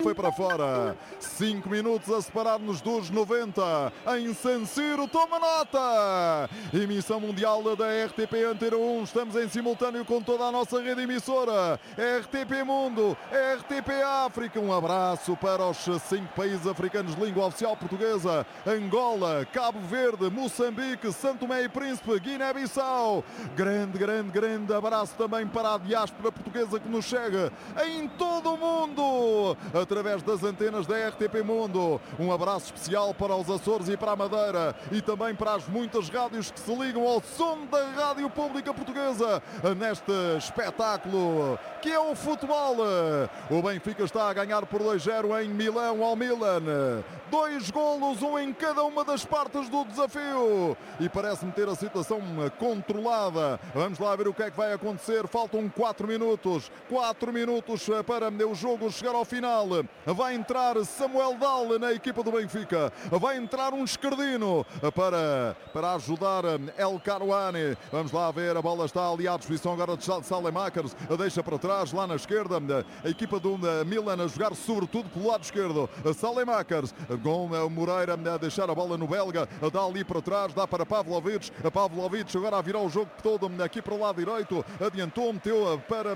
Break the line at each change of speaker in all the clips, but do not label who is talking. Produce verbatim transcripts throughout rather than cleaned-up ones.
Foi para fora, cinco minutos a separar-nos dos noventa, em San Siro, toma nota! Emissão mundial da R T P Antena um, estamos em simultâneo com toda a nossa rede emissora, R T P Mundo, R T P África, um abraço para os cinco países africanos de língua oficial portuguesa, Angola, Cabo Verde, Moçambique, Santo Tomé e Príncipe, Guiné-Bissau, grande, grande, grande abraço também para a diáspora portuguesa que nos chega em todo o mundo, através das antenas da R T P Mundo. Um abraço especial para os Açores e para a Madeira e também para as muitas rádios que se ligam ao som da Rádio Pública Portuguesa neste espetáculo que é o futebol. O Benfica está a ganhar por dois a zero em Milão ao Milan. Dois golos, um em cada uma das partes do desafio. E parece-me ter a situação controlada. Vamos lá ver o que é que vai acontecer. Faltam quatro minutos. quatro minutos para o jogo chegar ao final. Vai entrar Samuel Dal na equipa do Benfica. Vai entrar um esquerdino para, para ajudar El Karouani. Vamos lá ver, a bola está ali à disposição agora de Saelemaekers. Deixa para trás, lá na esquerda, a equipa do Milan a jogar sobretudo pelo lado esquerdo. Saelemaekers com o Moreira a deixar a bola no belga. Dá ali para trás, dá para Pavlovic. Pavlovic agora a virar o jogo todo aqui para o lado direito. Adiantou, meteu para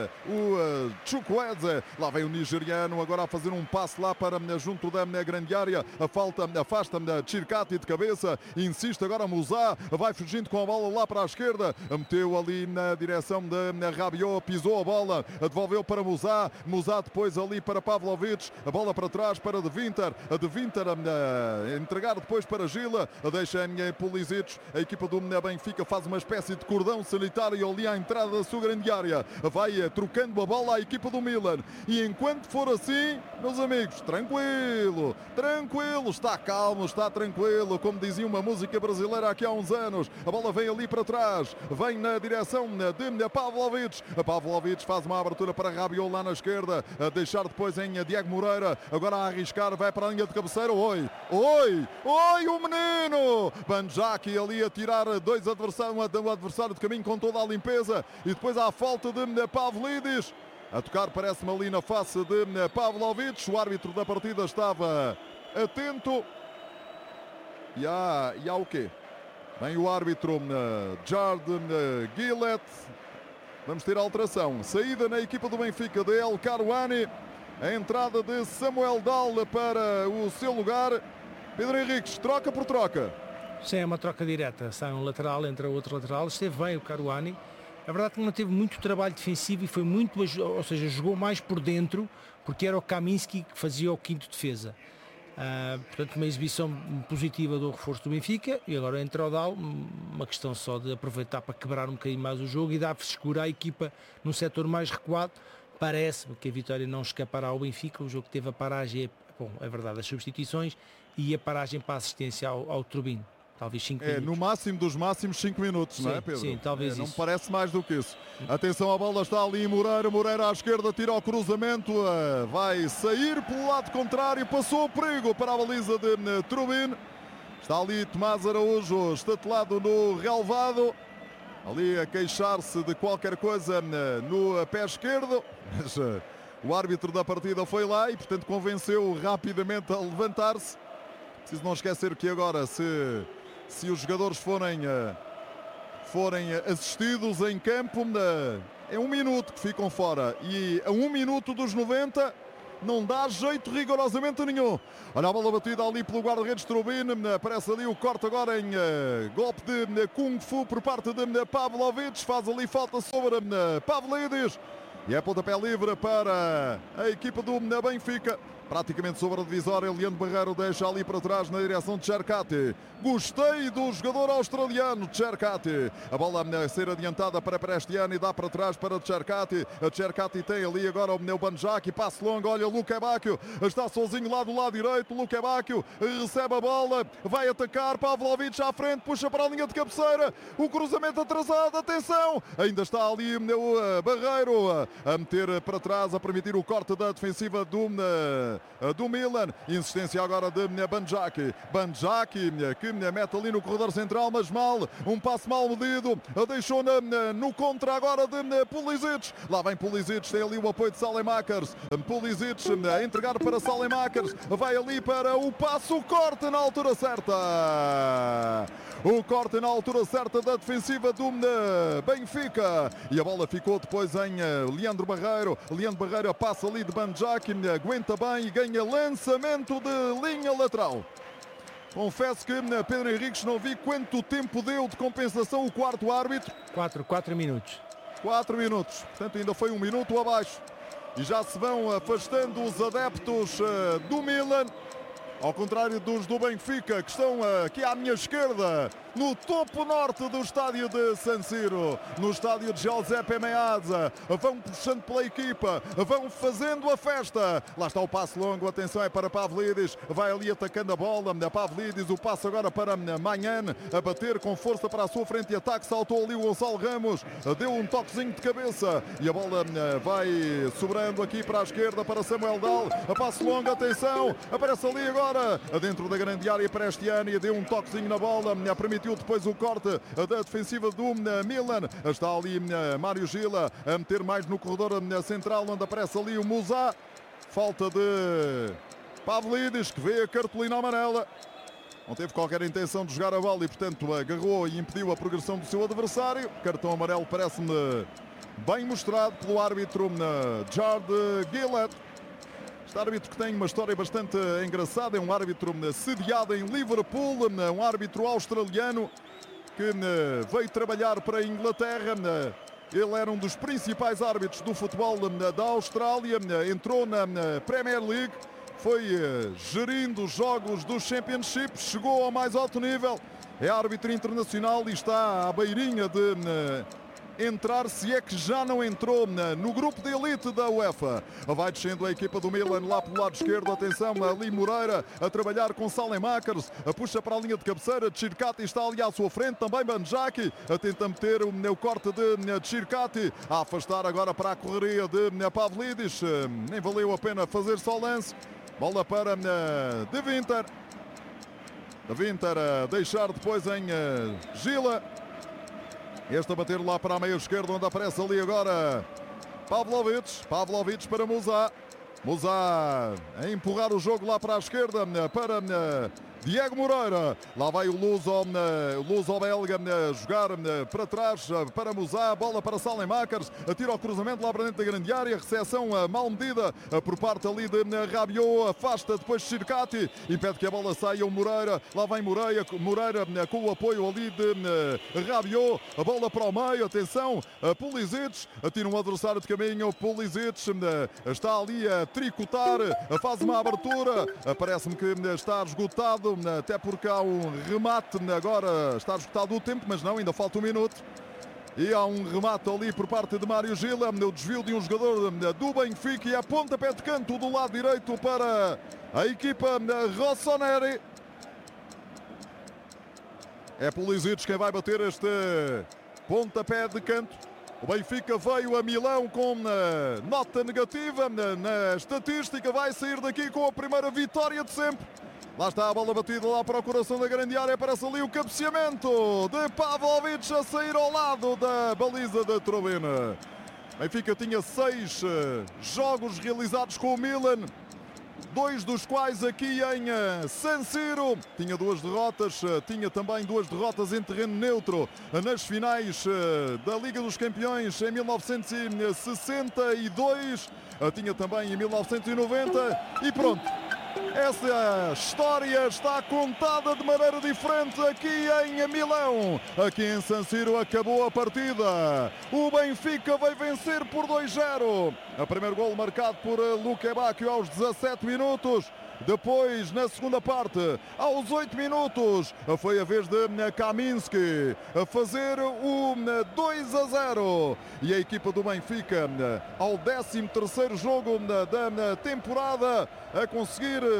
o Chukwueze. Lá vem o nigeriano agora a fazer um passe lá para junto da grande área. A falta afasta Chircati de cabeça. Insiste agora Musá. Vai fugindo com a bola lá para a esquerda. Meteu ali na direção de Rabiot. Pisou a bola. Devolveu para Musá. Musá depois ali para Pavlovic. A bola para trás para De Winter. A De Winter a entregar depois para Gila. Deixa em Pulisic. A equipa do Benfica faz uma espécie de cordão sanitário ali à entrada da sua grande área. Vai trocando a bola à equipa do Milan. E enquanto for assim, meus amigos, tranquilo, tranquilo, está calmo, está tranquilo, como dizia uma música brasileira aqui há uns anos. A bola vem ali para trás, vem na direção de Pavlovic. A Pavlovic faz uma abertura para Rabiot lá na esquerda, a deixar depois em Diego Moreira, agora a arriscar, vai para a linha de cabeceira. Oi, oi, oi, o menino! Banjaki ali a tirar dois adversários, um adversário de caminho com toda a limpeza, e depois há a falta de Pavlidis. A tocar, parece-me ali na face de Pavlovic. O árbitro da partida estava atento. E há, e há o quê? Vem o árbitro Jordan Gillett. Vamos ter alteração. Saída na equipa do Benfica de El Karouani. A entrada de Samuel Dal para o seu lugar. Pedro Henriques, troca por troca.
Sim, é uma troca direta. Sai um lateral, entra outro lateral. Esteve bem o Karouani. A verdade é que não teve muito trabalho defensivo e foi muito, ou seja, jogou mais por dentro, porque era o Kaminski que fazia o quinto defesa. Uh, portanto, uma exibição positiva do reforço do Benfica. E agora entra o Dal, uma questão só de aproveitar para quebrar um bocadinho mais o jogo e dar segura à equipa num setor mais recuado. Parece-me que a vitória não escapará ao Benfica. O jogo teve a paragem, bom, é verdade, as substituições e a paragem para a assistência ao, ao Turbino. Talvez cinco
é,
minutos.
No máximo dos máximos cinco minutos,
sim,
não é, Pedro?
Sim, talvez
é, Não
isso.
me parece mais do que isso. Atenção, a bola está ali, Moreira, Moreira à esquerda, tira o cruzamento, uh, vai sair pelo lado contrário, passou o perigo para a baliza de uh, Trubin. Está ali Tomás Araújo, estatelado no relvado, ali a queixar-se de qualquer coisa uh, no pé esquerdo, mas uh, o árbitro da partida foi lá e, portanto, convenceu rapidamente a levantar-se. Preciso não esquecer que agora, se... Se os jogadores forem, forem assistidos em campo, é um minuto que ficam fora. E a um minuto dos noventa não dá jeito rigorosamente nenhum. Olha a bola batida ali pelo guarda-redes Trubin. Aparece ali o corte agora em uh, golpe de Kung Fu por parte de Pavlovic. Faz ali falta sobre uh, Pavlidis. E é pontapé livre para a equipa do Benfica. Praticamente sobre a divisória, Leandro Barreiro deixa ali para trás na direção de Cherkati. Gostei do jogador australiano Cherkati. A bola a ser adiantada para Prestiani, dá para trás para Cherkati. A Cherkati tem ali agora o Banjaki, passe longo, olha Luque Bacchio, está sozinho lá do lado direito. Luque Bacchio recebe a bola, vai atacar, Pavlovic à frente, puxa para a linha de cabeceira. O cruzamento atrasado, atenção! Ainda está ali o Barreiro a meter para trás, a permitir o corte da defensiva do do Milan. Insistência agora de Bandjaki. Bandjaki que mete ali no corredor central, mas mal. Um passo mal medido. Deixou no contra agora de Pulisic. Lá vem Pulisic, tem ali o apoio de Saelemaekers. Pulisic a entregar para Saelemaekers. Vai ali para o passo, o corte na altura certa. O corte na altura certa da defensiva do Benfica. E a bola ficou depois em Leandro Barreiro. Leandro Barreiro passa ali de Bandjaki, aguenta bem e ganha lançamento de linha lateral. Confesso que Pedro Henriques não vi quanto tempo deu de compensação o quarto árbitro.
quatro, quatro minutos.
quatro minutos. Portanto, ainda foi um minuto abaixo. E já se vão afastando os adeptos do Milan. Ao contrário dos do Benfica, que estão aqui à minha esquerda, no topo norte do estádio de San Siro, no estádio de Giuseppe Meazza. Vão puxando pela equipa, vão fazendo a festa. Lá está o passo longo, atenção, é para Pavlidis, vai ali atacando a bola. Pavlidis, o passo agora para Manhan, a bater com força para a sua frente de ataque. Saltou ali o Gonçalo Ramos, deu um toquezinho de cabeça e a bola vai sobrando aqui para a esquerda para Samuel Dal. A passo longo, atenção, aparece ali agora dentro da grande área para este ano e deu um toquezinho na bola, permitiu depois o corte da defensiva do Milan. Está ali Mário Gila a meter mais no corredor central, onde aparece ali o Musa. Falta de Pavlidis, que vê a cartolina amarela. Não teve qualquer intenção de jogar a bola e, portanto, agarrou e impediu a progressão do seu adversário. Cartão amarelo parece-me bem mostrado pelo árbitro Jard Gillett. Este árbitro que tem uma história bastante engraçada, é um árbitro sediado em Liverpool, um árbitro australiano que veio trabalhar para a Inglaterra. Ele era um dos principais árbitros do futebol da Austrália, entrou na Premier League, foi gerindo os jogos do Championship, chegou ao mais alto nível, é árbitro internacional e está à beirinha de entrar, se é que já não entrou no grupo de elite da UEFA. Vai descendo a equipa do Milan lá pelo lado esquerdo, atenção, ali Moreira a trabalhar com Saelemaekers, puxa para a linha de cabeceira, Tchirkati está ali à sua frente, também Bandjaki, tenta meter o corte de Tchirkati, a afastar agora para a correria de Pavlidis, nem valeu a pena fazer só lance, bola para De Winter, De Winter a deixar depois em Gila. Este a bater lá para a meia esquerda, onde aparece ali agora Pavlovic. Pavlovic para Musa. Musa a empurrar o jogo lá para a esquerda para Diego Moreira. Lá vai o Luso, o Luso belga a jogar para trás para Musa. Bola para Saelemaekers. Atira o cruzamento lá para dentro da grande área. Recepção mal medida por parte ali de Rabiot. Afasta depois Tchirkati. Impede que a bola saia o Moreira. Lá vem Moreira, Moreira com o apoio ali de Rabiot. A bola para o meio. Atenção. Pulisic. Atira um adversário de caminho. Pulisic está ali a tricotar. Faz uma abertura. Parece-me que está esgotado. Até porque há um remate, agora está esgotado o tempo, mas não, ainda falta um minuto. E há um remate ali por parte de Mário Gila, no desvio de um jogador do Benfica e a pontapé de canto do lado direito para a equipa Rossoneri. É Pulisic quem vai bater este pontapé de canto. O Benfica veio a Milão com nota negativa na estatística, vai sair daqui com a primeira vitória de sempre. Lá está a bola batida lá para o coração da grande área. Aparece ali o cabeceamento de Pavlovic a sair ao lado da baliza da Trobina. Benfica tinha seis jogos realizados com o Milan, dois dos quais aqui em San Siro. Tinha duas derrotas, tinha também duas derrotas em terreno neutro nas finais da Liga dos Campeões em mil novecentos e sessenta e dois. Tinha também em mil novecentos e noventa e pronto. Essa história está contada de maneira diferente aqui em Milão. Aqui em San Siro acabou a partida. O Benfica vai vencer por dois a zero. O primeiro gol marcado por Luque Bacchio aos dezassete minutos. Depois, na segunda parte, aos oito minutos, foi a vez de Kaminski a fazer o dois a zero. E a equipa do Benfica, ao décimo terceiro jogo da temporada, a conseguir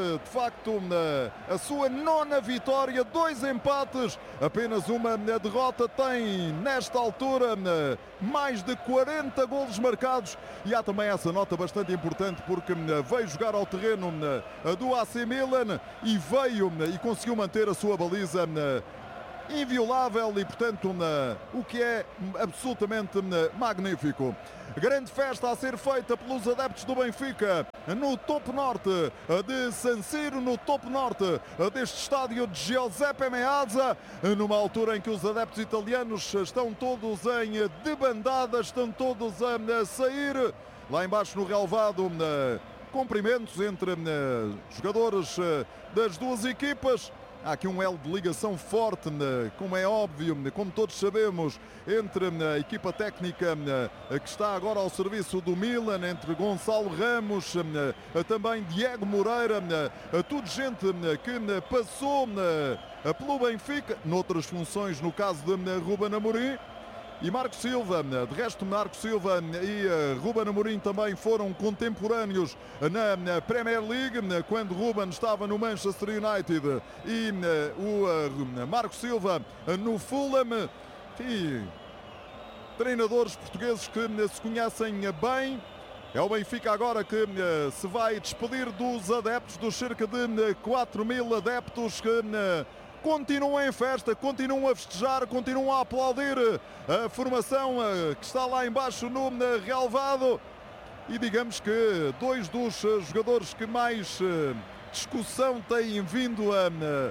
de facto a sua nona vitória, dois empates, apenas uma derrota. Tem nesta altura mais de quarenta golos marcados e há também essa nota bastante importante porque veio jogar ao terreno do A C Milan e veio e conseguiu manter a sua baliza inviolável e, portanto, o que é absolutamente magnífico. Grande festa a ser feita pelos adeptos do Benfica no topo norte de San Siro, no topo norte deste estádio de Giuseppe Meazza, numa altura em que os adeptos italianos estão todos em debandada, estão todos a sair. Lá embaixo no relvado, cumprimentos entre jogadores das duas equipas. Há aqui um elo de ligação forte, como é óbvio, como todos sabemos, entre a equipa técnica que está agora ao serviço do Milan, entre Gonçalo Ramos, também Diego Moreira, tudo gente que passou pelo Benfica, noutras funções, no caso de Ruben Amorim. E Marco Silva, de resto Marco Silva e uh, Ruben Amorim também foram contemporâneos na, na Premier League, quando Ruben estava no Manchester United e uh, o uh, Marco Silva uh, no Fulham. E treinadores portugueses que uh, se conhecem uh, bem. É o Benfica agora que uh, se vai despedir dos adeptos, dos cerca de uh, quatro mil adeptos que uh, continuam em festa, continuam a festejar, continuam a aplaudir a formação que está lá embaixo no relvado. E digamos que dois dos jogadores que mais discussão têm vindo a,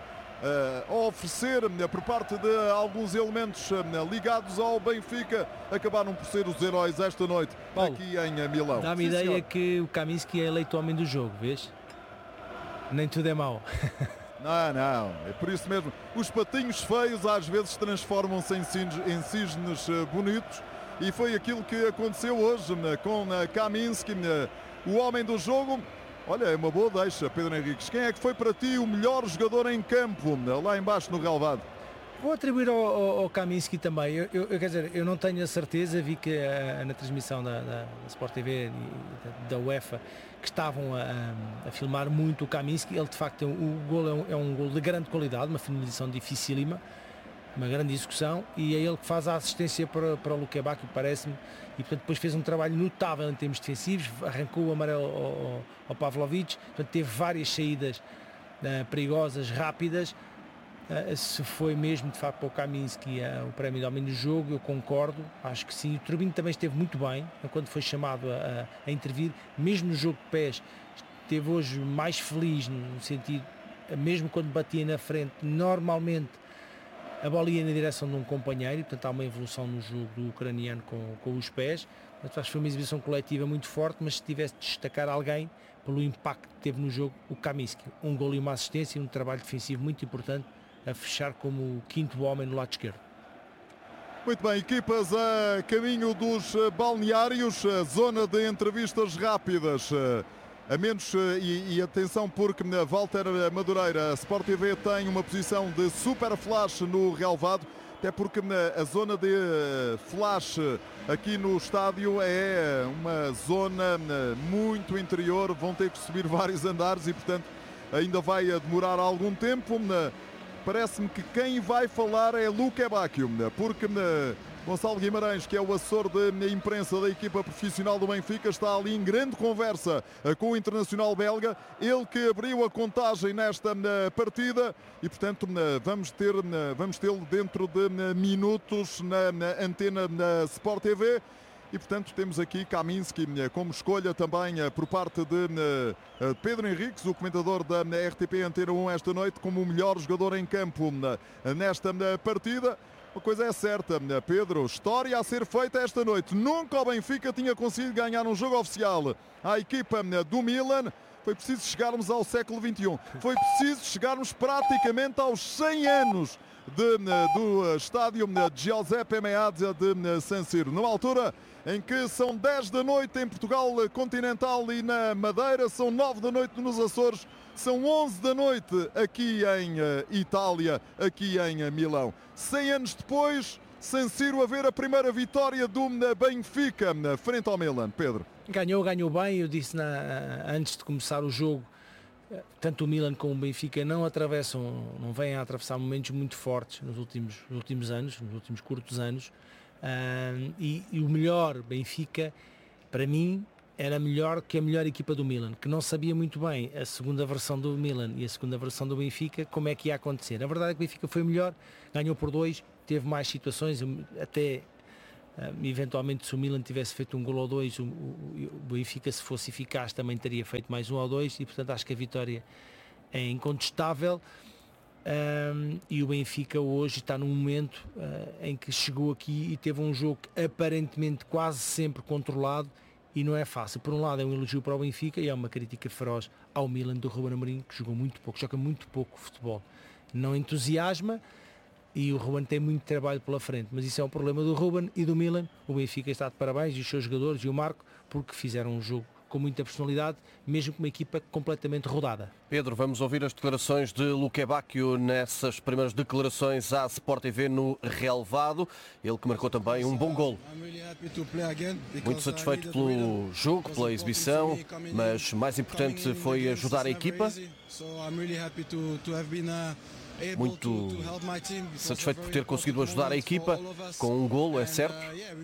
a oferecer por parte de alguns elementos ligados ao Benfica acabaram por ser os heróis esta noite, Paulo, aqui em Milão.
Dá-me ideia senhor. Que o Kaminski é eleito homem do jogo, vês? Nem tudo é mau.
Não, não, é por isso mesmo. Os patinhos feios às vezes transformam-se em cisnes bonitos e foi aquilo que aconteceu hoje com Kaminski, o homem do jogo. Olha, é uma boa deixa, Pedro Henriques. Quem é que foi para ti o melhor jogador em campo, lá embaixo no relvado?
Vou atribuir ao, ao, ao Kaminski também. Eu, eu, quer dizer, eu não tenho a certeza, vi que uh, na transmissão da, da, da Sport T V e da, da UEFA que estavam a, a filmar muito o Kaminski. Ele de facto, o gol é um, é um gol de grande qualidade, uma finalização dificílima, uma grande execução, e é ele que faz a assistência para, para o Lukebakio, parece-me, e portanto depois fez um trabalho notável em termos defensivos, arrancou o amarelo ao, ao, ao Pavlovic, portanto teve várias saídas uh, perigosas, rápidas. Uh, se foi mesmo de facto para o Kaminski uh, o prémio de homem do jogo, eu concordo, acho que sim. O Turbino também esteve muito bem quando foi chamado a, a, a intervir, mesmo no jogo de pés esteve hoje mais feliz, no sentido, mesmo quando batia na frente, normalmente a bola ia na direção de um companheiro e portanto há uma evolução no jogo do ucraniano com, com os pés. Portanto, acho que foi uma exibição coletiva muito forte, mas se tivesse de destacar alguém pelo impacto que teve no jogo, o Kaminski, um gol e uma assistência e um trabalho defensivo muito importante, a fechar como o quinto homem no lado esquerdo.
Muito bem, equipas a caminho dos balneários, a zona de entrevistas rápidas. A menos, e, e atenção porque Walter Madureira, a Sport T V tem uma posição de super flash no relvado, até porque a zona de flash aqui no estádio é uma zona muito interior, vão ter que subir vários andares e portanto ainda vai demorar algum tempo. Parece-me que quem vai falar é Lukebakio, porque Gonçalo Guimarães, que é o assessor de imprensa da equipa profissional do Benfica, está ali em grande conversa com o internacional belga, ele que abriu a contagem nesta partida e, portanto, vamos ter, vamos tê-lo dentro de minutos na antena da Sport T V. E, portanto, temos aqui Kaminski como escolha também por parte de Pedro Henriques, o comentador da R T P Antena um esta noite, como o melhor jogador em campo nesta partida. Uma coisa é certa, Pedro, história a ser feita esta noite. Nunca o Benfica tinha conseguido ganhar um jogo oficial à equipa do Milan. Foi preciso chegarmos ao século vinte e um. Foi preciso chegarmos praticamente aos cem anos de, do estádio de Giuseppe Meazza de San Siro. Numa altura em que são dez da noite em Portugal continental e na Madeira, são nove da noite nos Açores, são onze da noite aqui em Itália, aqui em Milão. cem anos depois, San Siro a ver a primeira vitória do Benfica frente ao Milan. Pedro.
Ganhou, ganhou bem, eu disse na, antes de começar o jogo, tanto o Milan como o Benfica não atravessam, não vêm a atravessar momentos muito fortes nos últimos, nos últimos anos, nos últimos curtos anos, uh, e, e o melhor Benfica, para mim, era melhor que a melhor equipa do Milan, que não sabia muito bem a segunda versão do Milan e a segunda versão do Benfica, como é que ia acontecer. A verdade é que o Benfica foi melhor, ganhou por dois, teve mais situações, até uh, eventualmente se o Milan tivesse feito um gol ou dois, o, o, o Benfica, se fosse eficaz, também teria feito mais um ou dois, e portanto acho que a vitória é incontestável. Um, e o Benfica hoje está num momento uh, em que chegou aqui e teve um jogo aparentemente quase sempre controlado, e não é fácil. Por um lado é um elogio para o Benfica e é uma crítica feroz ao Milan do Ruben Amorim, que jogou muito pouco, joga muito pouco futebol, não entusiasma, e o Ruben tem muito trabalho pela frente, mas isso é um problema do Ruben e do Milan. O Benfica está de parabéns, e os seus jogadores e o Marco, porque fizeram um jogo com muita personalidade, mesmo com uma equipa completamente rodada.
Pedro, vamos ouvir as declarações de Luque Bacchio nessas primeiras declarações à Sport T V no relvado. Ele que marcou também um bom golo. Muito satisfeito pelo jogo, pela exibição, mas mais importante foi ajudar a equipa. Muito satisfeito por ter conseguido ajudar a equipa com um golo, é certo.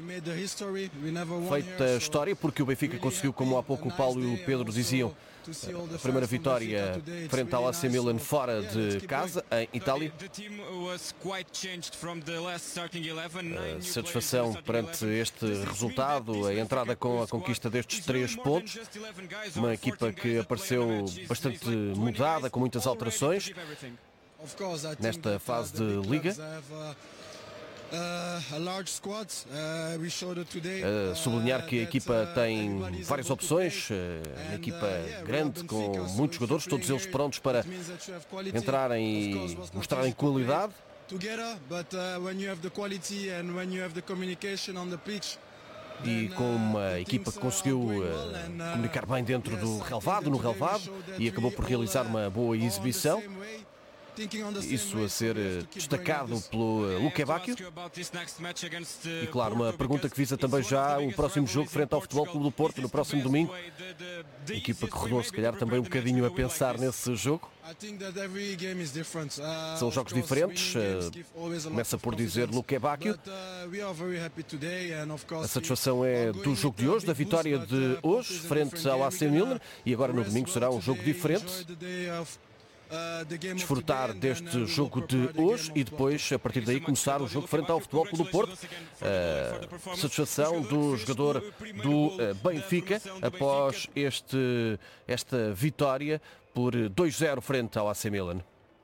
Feita a história, porque o Benfica conseguiu, como há pouco o Paulo e o Pedro diziam, a primeira vitória frente ao A C Milan fora de casa, em Itália. A satisfação perante este resultado, a entrada com a conquista destes três pontos. Uma equipa que apareceu bastante mudada, com muitas alterações nesta fase de Liga. Uh, sublinhar que a equipa tem várias opções, uma equipa grande com muitos jogadores, todos eles prontos para entrarem e mostrarem qualidade. E com uma equipa que conseguiu uh, comunicar bem dentro do relvado, no relvado, e acabou por realizar uma boa exibição. Isso a ser destacado pelo Luque Bacchio. E claro, uma pergunta que visa também já o próximo jogo frente ao Futebol Clube do Porto no próximo domingo. A equipa que rodou se calhar também um bocadinho a pensar nesse jogo. São jogos diferentes, começa por dizer Luque Bacchio. A satisfação é do jogo de hoje, da vitória de hoje frente ao A C Milan, e agora no domingo será um jogo diferente. Desfrutar deste jogo de hoje e depois, a partir daí, começar o jogo frente ao Futebol Clube do Porto. A satisfação do jogador do Benfica após este, esta vitória por dois zero frente ao A C Milan.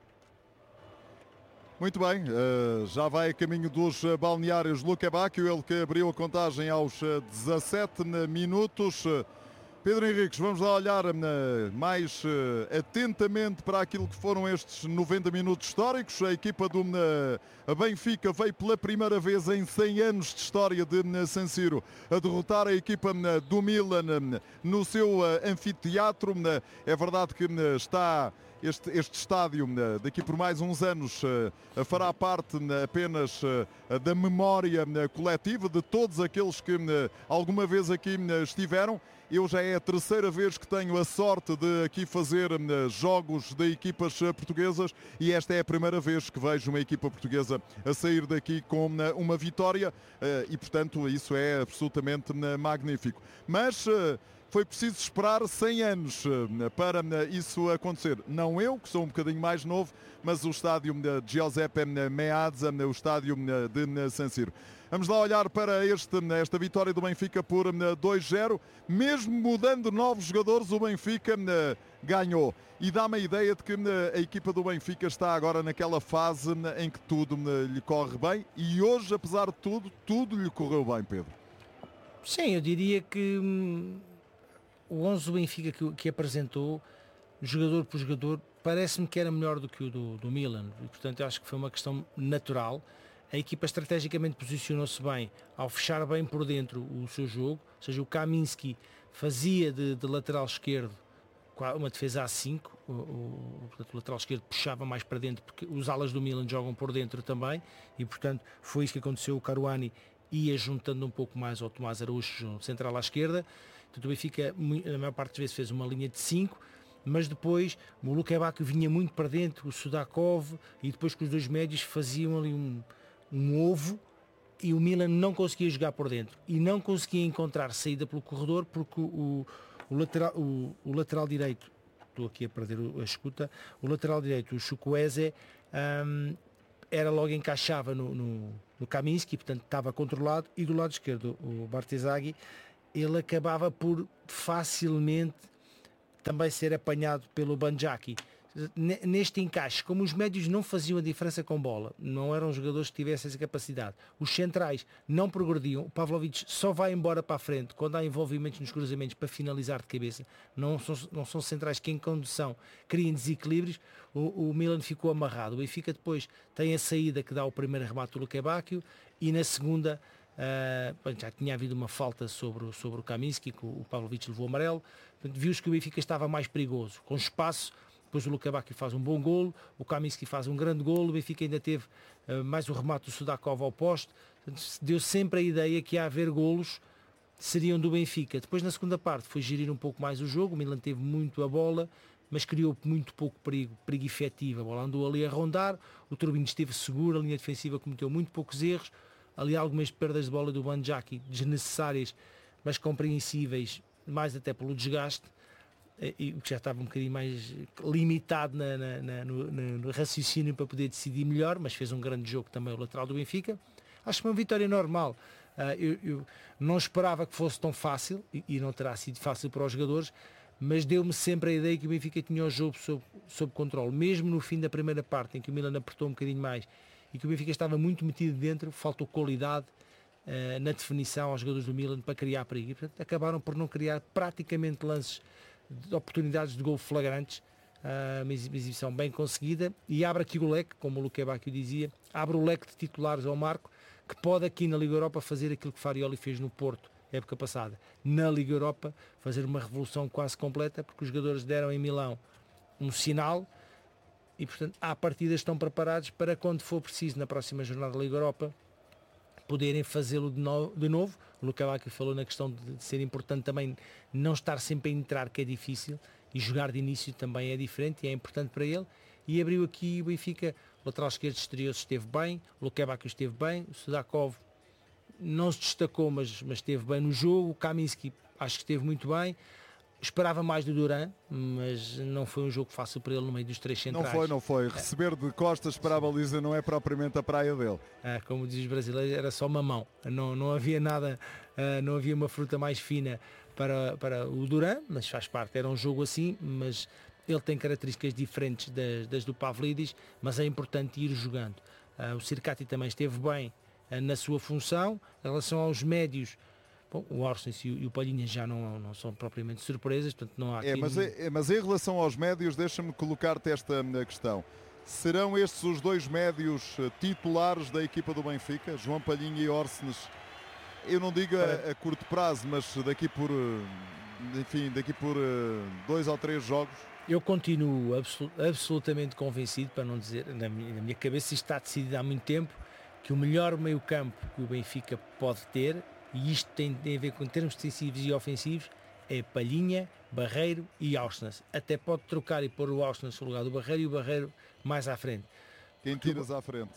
Muito bem, já vai a caminho dos balneários Luque Bacchio, ele que abriu a contagem aos dezassete minutos. Pedro Henriques, vamos lá olhar mais atentamente para aquilo que foram estes noventa minutos históricos. A equipa do Benfica veio pela primeira vez em cem anos de história de San Siro a derrotar a equipa do Milan no seu anfiteatro. É verdade que está... Este, este estádio, daqui por mais uns anos, fará parte apenas da memória coletiva de todos aqueles que alguma vez aqui estiveram. Eu já é a terceira vez que tenho a sorte de aqui fazer jogos de equipas portuguesas, e esta é a primeira vez que vejo uma equipa portuguesa a sair daqui com uma vitória, e portanto isso é absolutamente magnífico. Mas foi preciso esperar cem anos para isso acontecer. Não eu, que sou um bocadinho mais novo, mas o estádio de Giuseppe Meazza, o estádio de San Siro. Vamos lá olhar para este, esta vitória do Benfica por dois zero. Mesmo mudando novos jogadores, o Benfica ganhou. E dá-me a ideia de que a equipa do Benfica está agora naquela fase em que tudo lhe corre bem. E hoje, apesar de tudo, tudo lhe correu bem, Pedro.
Sim, eu diria que hum, o onze do Benfica que, que apresentou, jogador por jogador, parece-me que era melhor do que o do, do Milan. E, portanto, eu acho que foi uma questão natural. A equipa estrategicamente posicionou-se bem ao fechar bem por dentro o seu jogo, ou seja, o Kaminski fazia de, de lateral esquerdo uma defesa a cinco, o, o, o lateral esquerdo puxava mais para dentro, porque os alas do Milan jogam por dentro também, e portanto foi isso que aconteceu. O Caruani ia juntando um pouco mais ao Tomás Araújo central à esquerda. Portanto, o Benfica, a maior parte das vezes, fez uma linha de cinco, mas depois o Lukebakio vinha muito para dentro, o Sudakov, e depois que os dois médios faziam ali um, um ovo, e o Milan não conseguia jogar por dentro e não conseguia encontrar saída pelo corredor, porque o, o, lateral, o, o lateral direito, estou aqui a perder a escuta, o lateral direito, o Chukwueze, um, era logo encaixava no, no, no Kaminski, portanto estava controlado, e do lado esquerdo o Bartesaghi, ele acabava por facilmente também ser apanhado pelo Banjaki. Neste encaixe, como os médios não faziam a diferença com bola, não eram jogadores que tivessem essa capacidade, os centrais não progrediam, o Pavlovic só vai embora para a frente quando há envolvimentos nos cruzamentos para finalizar de cabeça, não são, não são centrais que em condução criem desequilíbrios, o, o Milan ficou amarrado. O Benfica depois tem a saída que dá o primeiro remate do Lukebakio, e na segunda uh, já tinha havido uma falta sobre, sobre o Kaminski, que o, o Pavlovic levou amarelo, viu-se que o Benfica estava mais perigoso, com espaço. Depois o Lukebakio faz um bom golo, o Kaminski faz um grande golo, o Benfica ainda teve uh, mais o remate do Sudakov ao poste. Deu sempre a ideia que ia haver golos, seriam do Benfica. Depois na segunda parte foi gerir um pouco mais o jogo, o Milan teve muito a bola, mas criou muito pouco perigo, perigo efetivo. A bola andou ali a rondar, o Turbin esteve seguro, a linha defensiva cometeu muito poucos erros, ali algumas perdas de bola do Banjaki desnecessárias, mas compreensíveis, mais até pelo desgaste, e que já estava um bocadinho mais limitado na, na, na, no, no raciocínio para poder decidir melhor, mas fez um grande jogo também o lateral do Benfica. Acho que uma vitória normal. Uh, eu, eu não esperava que fosse tão fácil, e, e não terá sido fácil para os jogadores, mas deu-me sempre a ideia que o Benfica tinha o jogo sob, sob controle. Mesmo no fim da primeira parte, em que o Milan apertou um bocadinho mais e que o Benfica estava muito metido dentro, faltou qualidade uh, na definição aos jogadores do Milan para criar perigo. E, portanto, acabaram por não criar praticamente lances de oportunidades de gol flagrantes, uh, uma exibição bem conseguida, e abre aqui o leque, como o Lukebakio dizia, abre o leque de titulares ao Marco, que pode aqui na Liga Europa fazer aquilo que Farioli fez no Porto, época passada, na Liga Europa fazer uma revolução quase completa, porque os jogadores deram em Milão um sinal, e portanto à partida estão preparados para, quando for preciso na próxima jornada da Liga Europa, poderem fazê-lo de, no, de novo. O Lukebakio falou na questão de, de ser importante também não estar sempre a entrar, que é difícil, e jogar de início também é diferente e é importante para ele, e abriu aqui o Benfica. O lateral esquerdo exterior esteve bem, o Lukebakio esteve bem, o Sudakov não se destacou, mas, mas esteve bem no jogo, o Kaminski acho que esteve muito bem. Esperava mais do Duran, mas não foi um jogo fácil para ele no meio dos três centrais.
Não foi, não foi. Receber de costas para a baliza não é propriamente a praia dele.
Ah, como diz os brasileiros, era só mamão. Não, não havia nada, ah, não havia uma fruta mais fina para, para o Duran, mas faz parte. Era um jogo assim, mas ele tem características diferentes das, das do Pavlidis, mas é importante ir jogando. Ah, o Sirkati também esteve bem ah, na sua função. Em relação aos médios, bom, o Orsnes e o Palhinha já não, não são propriamente surpresas, portanto não há aqui...
É, mas, é, mas em relação aos médios, deixa-me colocar-te esta questão. Serão estes os dois médios titulares da equipa do Benfica, João Palhinha e Orsnes? Eu não digo a, a curto prazo, mas daqui por, enfim, daqui por dois ou três jogos?
Eu continuo absolut, absolutamente convencido, para não dizer, na minha, na minha cabeça isto está decidido há muito tempo, que o melhor meio campo que o Benfica pode ter, e isto tem, tem a ver com termos defensivos e ofensivos, é Palhinha, Barreiro e Orsnes. Até pode trocar e pôr o Orsnes no lugar do Barreiro e o Barreiro mais à frente.
Quem tiras à frente?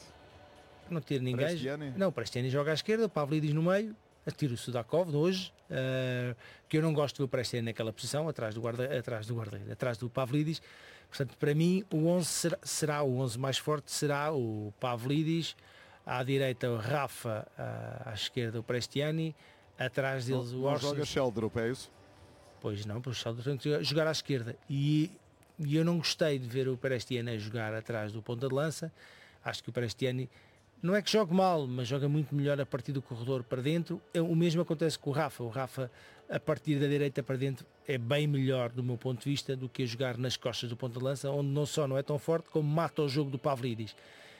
Não tira ninguém.
Prestiani?
Não, Prestiani joga à esquerda, o Pavlidis no meio, tira o Sudakov de hoje, uh, que eu não gosto de ver o Prestiani naquela posição, atrás do guarda, atrás do guarda, atrás do Pavlidis. Portanto, para mim, o onze será, será o onze mais forte, será o Pavlidis, à direita o Rafa, à esquerda o Prestiani, atrás deles
não,
o Orsnes.
Não joga Sheldrup, é isso?
Pois não, pois o Sheldrup tem que jogar à esquerda. E, e eu não gostei de ver o Prestiani a jogar atrás do ponta de lança. Acho que o Prestiani não é que jogue mal, mas joga muito melhor a partir do corredor para dentro. O mesmo acontece com o Rafa. O Rafa, a partir da direita para dentro, é bem melhor do meu ponto de vista do que a jogar nas costas do ponta de lança, onde não só não é tão forte, como mata o jogo do Pavlidis.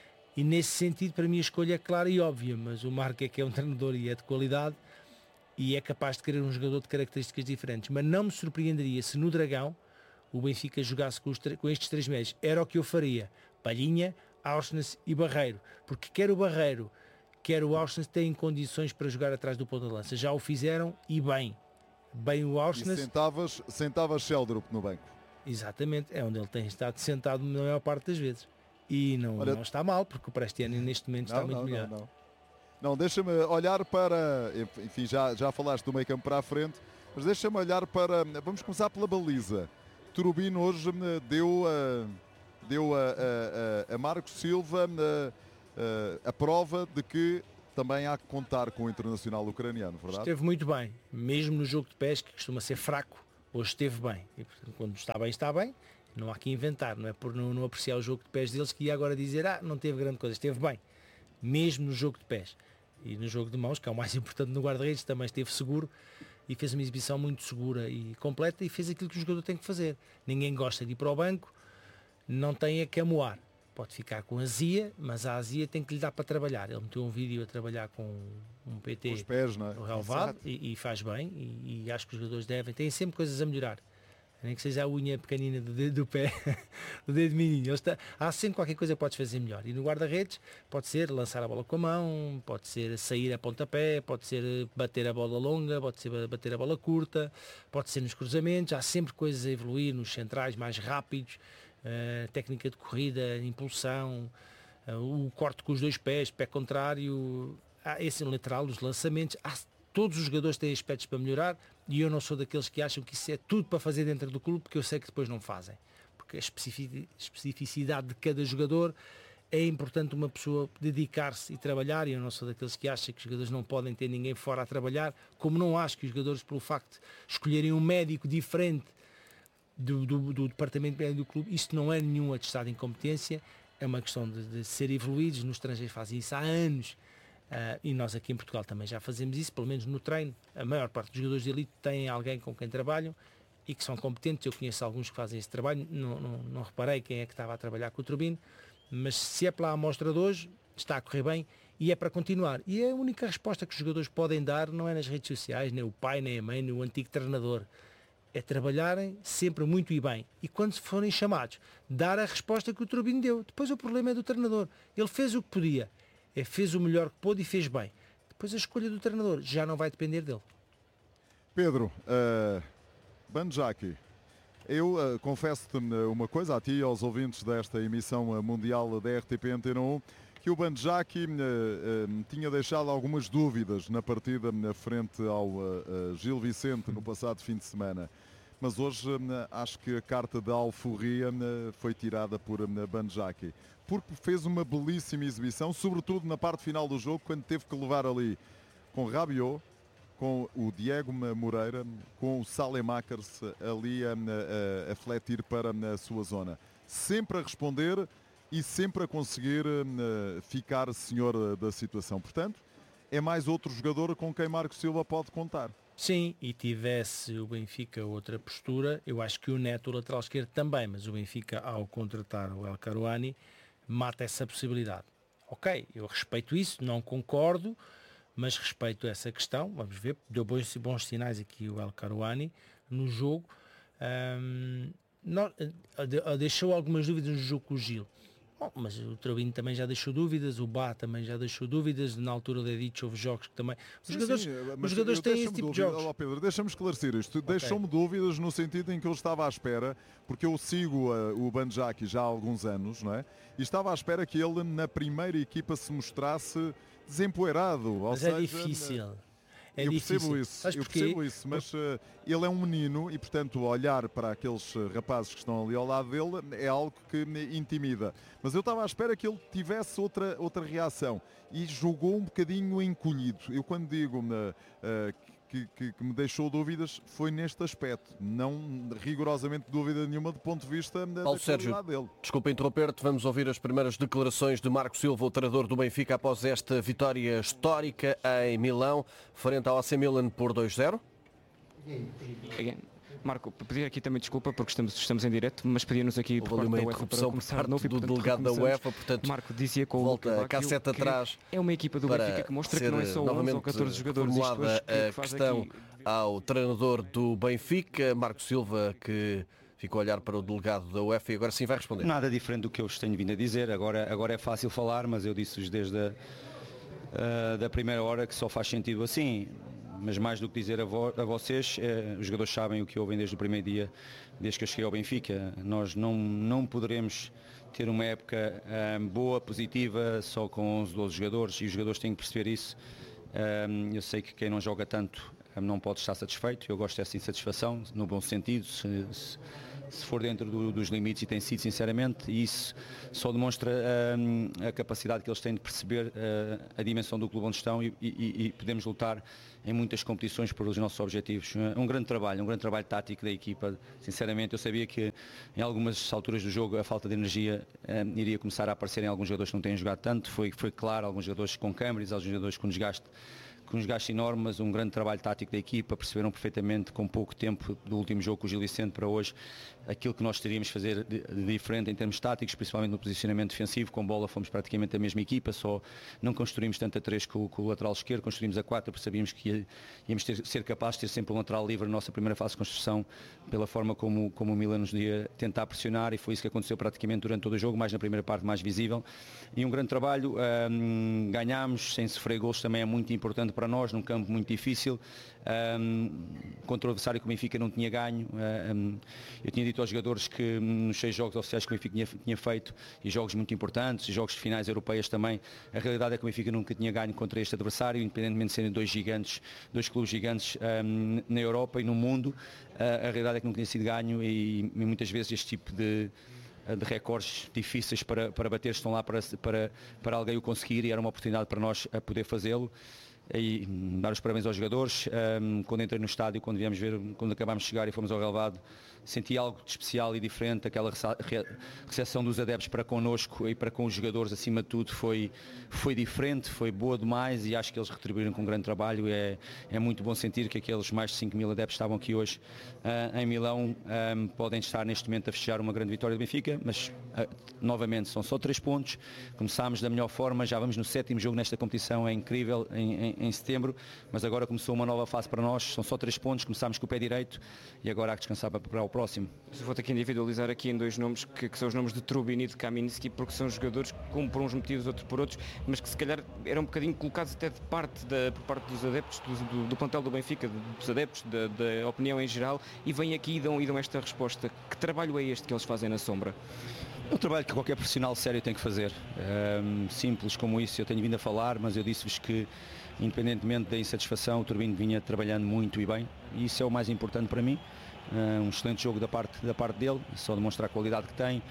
E nesse sentido, para mim, a escolha é clara e óbvia, mas o Marco é que é um treinador e é de qualidade e é capaz de querer um jogador de características diferentes. Mas não me surpreenderia se no Dragão o Benfica jogasse com, os, com estes três médios. Era o que eu faria. Palhinha, Orsnes e Barreiro. Porque quer o Barreiro, quer o Orsnes têm condições para jogar atrás do ponta de lança. Já o fizeram e bem. Bem o Orsnes.
E sentavas, sentavas Sheldrup no banco?
Exatamente, é onde ele tem estado sentado na maior parte das vezes. E não, Olha, não está mal, porque o Prestiani neste momento está
não,
muito
não,
melhor.
Não, não. não deixa-me olhar para... Enfim, já, já falaste do meio campo para a frente, mas deixa-me olhar para... Vamos começar pela baliza. Turbino hoje deu a, deu a, a, a Marco Silva a, a, a prova de que também há que contar com o internacional ucraniano, verdade?
Esteve muito bem, mesmo no jogo de pés, que costuma ser fraco, hoje esteve bem. E, portanto, quando está bem, está bem. Não há que inventar, não é por não, não apreciar o jogo de pés deles que ia agora dizer, ah, não teve grande coisa, esteve bem. Mesmo no jogo de pés. E no jogo de mãos, que é o mais importante no guarda-redes, também esteve seguro e fez uma exibição muito segura e completa e fez aquilo que o jogador tem que fazer. Ninguém gosta de ir para o banco, não tem a que amoar. Pode ficar com azia, mas a azia tem que lhe dar para trabalhar. Ele meteu um vídeo a trabalhar com um P T
os pés, não é?
no relvado e, e faz bem e, e acho que os jogadores devem, têm sempre coisas a melhorar. Nem que seja a unha pequenina do, dedo, do pé, do dedo mindinho. Está, há sempre qualquer coisa que podes fazer melhor. E no guarda-redes pode ser lançar a bola com a mão, pode ser sair a pontapé, pode ser bater a bola longa, pode ser bater a bola curta, pode ser nos cruzamentos. Há sempre coisas a evoluir nos centrais mais rápidos, uh, técnica de corrida, impulsão, uh, o corte com os dois pés, pé contrário, há esse lateral, os lançamentos. Há, todos os jogadores têm aspectos para melhorar e eu não sou daqueles que acham que isso é tudo para fazer dentro do clube, porque eu sei que depois não fazem. Porque a especificidade de cada jogador é importante uma pessoa dedicar-se e trabalhar, e eu não sou daqueles que acham que os jogadores não podem ter ninguém fora a trabalhar, como não acho que os jogadores, pelo facto de escolherem um médico diferente do, do, do departamento médico do clube, isto não é nenhum atestado de incompetência, é uma questão de, de ser evoluídos. Nos estrangeiros fazem isso há anos. Uh, e nós aqui em Portugal também já fazemos isso, pelo menos no treino. A maior parte dos jogadores de elite têm alguém com quem trabalham e que são competentes. Eu conheço alguns que fazem esse trabalho, não, não, não reparei quem é que estava a trabalhar com o Turbino, mas se é pela amostra de hoje, está a correr bem e é para continuar. E a única resposta que os jogadores podem dar não é nas redes sociais, nem o pai, nem a mãe, nem o antigo treinador. É trabalharem sempre muito e bem. E quando forem chamados, dar a resposta que o Turbino deu. Depois o problema é do treinador. Ele fez o que podia. É, fez o melhor que pôde e fez bem. Depois a escolha do treinador já não vai depender dele.
Pedro, uh, Bandjaki, eu uh, confesso-te uma coisa a ti e aos ouvintes desta emissão mundial da R T P Antena um, que o Bandjaki uh, uh, tinha deixado algumas dúvidas na partida na frente ao uh, uh, Gil Vicente no passado fim de semana. Mas hoje uh, acho que a carta da alforria uh, foi tirada por uh, Bandjaki, porque fez uma belíssima exibição, sobretudo na parte final do jogo, quando teve que levar ali com Rabiot, com o Diego Moreira, com o Saelemaekers ali a, a, a fletir para a sua zona. Sempre a responder e sempre a conseguir a, ficar senhor da situação. Portanto, é mais outro jogador com quem Marco Silva pode contar.
Sim, e tivesse o Benfica outra postura, eu acho que o Neto, o lateral esquerdo, também, mas o Benfica, ao contratar o El Karouani, mata essa possibilidade. Ok, eu respeito isso, não concordo, mas respeito essa questão. Vamos ver, deu bons, bons sinais aqui o El Karouani no jogo. Um, não, deixou algumas dúvidas no jogo com o Gil. Bom, mas o Trabinho também já deixou dúvidas, o Bá também já deixou dúvidas, na altura da Edith houve jogos que também... Os
sim,
jogadores,
sim,
os jogadores têm esse tipo
dúvida.
de jogos.
Olá, Pedro, deixa-me esclarecer isto.
Okay.
Deixou-me dúvidas no sentido em que eu estava à espera, porque eu sigo uh, o Bandjaki já há alguns anos, não é? E estava à espera que ele na primeira equipa se mostrasse desempoeirado.
Mas
ou
é
seja,
difícil. É
eu
difícil.
percebo isso,
Sabes
eu
porquê?
percebo isso, mas uh, ele é um menino e, portanto, olhar para aqueles rapazes que estão ali ao lado dele é algo que me intimida. Mas eu estava à espera que ele tivesse outra, outra reação e jogou um bocadinho encolhido. Eu quando digo uh, uh, que, que, que me deixou dúvidas foi neste aspecto, não rigorosamente dúvida nenhuma do ponto de vista da,
Paulo
da
Sérgio,
qualidade dele.
Desculpa interromper-te, vamos ouvir as primeiras declarações de Marco Silva, o treinador do Benfica, após esta vitória histórica em Milão, frente ao A C Milan por dois zero.
Again. Marco, pedir aqui também desculpa porque estamos, estamos em direto, mas pedir-nos aqui
por parte da UEFA para começar de novo e, portanto, do delegado da UEFA, portanto,
Marco dizia com
volta a cassete atrás.
É uma equipa do Benfica que mostra que não é só onze ou catorze jogadores.
Formulada a questão aqui ao treinador do Benfica, Marco Silva, que ficou a olhar para o delegado da UEFA e agora sim vai responder.
Nada diferente do que eu vos tenho vindo a dizer, agora, agora é fácil falar, mas eu disse-vos desde a uh, da primeira hora que só faz sentido assim. mas mais do que dizer a, vo, a vocês, eh, os jogadores sabem o que ouvem desde o primeiro dia, desde que eu cheguei ao Benfica. Nós não, não poderemos ter uma época um, boa, positiva, só com onze, doze jogadores, e os jogadores têm que perceber isso. Um, eu sei que quem não joga tanto um, não pode estar satisfeito, eu gosto dessa insatisfação, no bom sentido, se, se, se for dentro do, dos limites, e tem sido, sinceramente, e isso só demonstra um, a capacidade que eles têm de perceber uh, a dimensão do clube onde estão, e, e, e podemos lutar em muitas competições pelos nossos objetivos. Um grande trabalho, um grande trabalho tático da equipa. Sinceramente, eu sabia que em algumas alturas do jogo a falta de energia um, iria começar a aparecer em alguns jogadores que não têm jogado tanto. Foi, foi claro, alguns jogadores com câmaras, alguns jogadores com desgaste, com um desgaste enorme, mas um grande trabalho tático da equipa. Perceberam perfeitamente, com pouco tempo do último jogo com o Gil Vicente para hoje, aquilo que nós teríamos de fazer de, de diferente em termos táticos, principalmente no posicionamento defensivo. Com bola fomos praticamente a mesma equipa, só não construímos tanto a três com, com o lateral esquerdo, construímos a quatro, porque sabíamos que ia, íamos ter, ser capazes de ter sempre um lateral livre na nossa primeira fase de construção, pela forma como, como o Milan nos ia tentar pressionar, e foi isso que aconteceu praticamente durante todo o jogo, mais na primeira parte mais visível. E um grande trabalho, um, ganhámos sem sofrer gols, também é muito importante para nós, num campo muito difícil. Um, contra o adversário que o Benfica não tinha ganho. Um, eu tinha dito aos jogadores que nos seis jogos oficiais que o Benfica tinha, tinha feito, e jogos muito importantes, e jogos de finais europeias também, a realidade é que o Benfica nunca tinha ganho contra este adversário, independentemente de serem dois gigantes, dois clubes gigantes um, na Europa e no mundo. Uh, a realidade é que nunca tinha sido ganho, e, e muitas vezes este tipo de de recordes difíceis para, para bater estão lá para, para, para alguém o conseguir, e era uma oportunidade para nós a poder fazê-lo. E dar os parabéns aos jogadores. Um, quando entrei no estádio, quando viemos ver, quando acabámos de chegar e fomos ao relvado, senti algo de especial e diferente. Aquela recepção dos adeptos para connosco e para com os jogadores, acima de tudo, foi, foi diferente, foi boa demais, e acho que eles retribuíram com um grande trabalho. É, é muito bom sentir que aqueles mais de cinco mil adeptos estavam aqui hoje uh, em Milão, um, podem estar neste momento a fechar uma grande vitória do Benfica, mas uh, novamente são só três pontos. Começámos da melhor forma, já vamos no sétimo jogo nesta competição, é incrível, em, em em setembro, mas agora começou uma nova fase para nós, são só três pontos, começámos com o pé direito e agora há que descansar para preparar o próximo.
Vou ter que individualizar aqui em dois nomes, que, que são os nomes de Trubin e de Kaminski, porque são jogadores que, um por uns motivos, outro por outros, mas que se calhar eram um bocadinho colocados até de parte, da, por parte dos adeptos, do, do, do plantel do Benfica, dos adeptos, da, da opinião em geral, e vêm aqui e dão, e dão esta resposta. Que trabalho é este que eles fazem na sombra?
É o trabalho que qualquer profissional sério tem que fazer. Um, simples como isso, eu tenho vindo a falar, mas eu disse-vos que, independentemente da insatisfação, o Turbino vinha trabalhando muito e bem, e isso é o mais importante para mim. Um excelente jogo da parte, da parte dele, só demonstra a qualidade que tem.